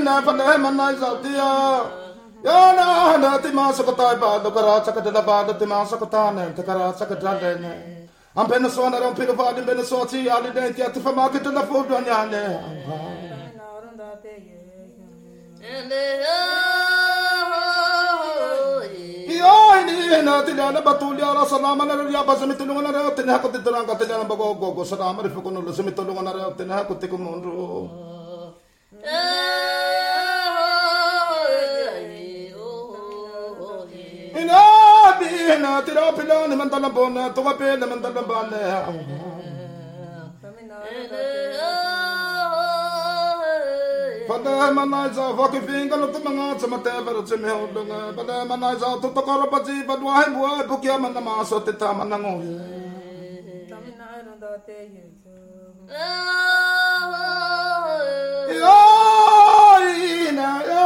na pala manay sautia. Yana na timasa ko tayo ba do karatsa ka dala ba do timasa ko tane te karatsa ka dala ne. Ang penasona ron pinupali penasoti ali denti at famaki dala food anyane. Ini na tinana batulya ra salama na riya ba sumitulungan na rin tinha ko titurang ka tinana bagogo salama rin ko nulo sumitulungan na rin tinha ko tikumunro. Ina tira pila ni mandala bona to ka pila mandala bane. Pada manai za vaki finga no tu manga sama tever chime hodanga pada manai za tu to karo paji badwa hai bua bukia manna maso te ta manango. Tamina ro da te ye.